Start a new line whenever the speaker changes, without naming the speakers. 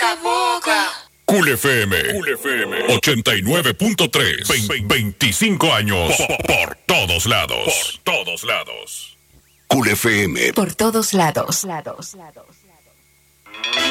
Cool FM 89.3. 25 años por todos lados. Cool FM.
Por todos lados.